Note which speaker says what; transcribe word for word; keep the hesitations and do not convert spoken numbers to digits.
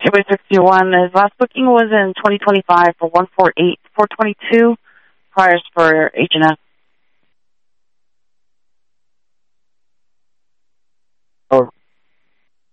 Speaker 1: Gateway sixty-one. His last booking was in twenty twenty-five for one forty-eight, four twenty-two. Priors for H and S.